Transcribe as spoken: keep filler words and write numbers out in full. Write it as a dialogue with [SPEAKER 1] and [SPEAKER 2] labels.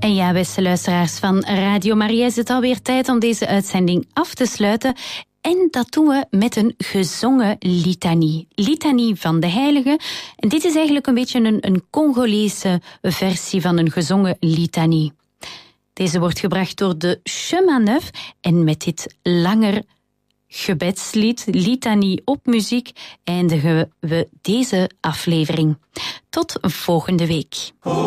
[SPEAKER 1] En ja, beste luisteraars van Radio Maria, is het alweer tijd om deze uitzending af te sluiten. En dat doen we met een gezongen litanie. Litanie van de Heiligen. En dit is eigenlijk een beetje een, een Congolese versie van een gezongen litanie. Deze wordt gebracht door de Chemin Neuf. En met dit langer gebedslied, litanie op muziek, eindigen we deze aflevering. Tot volgende week.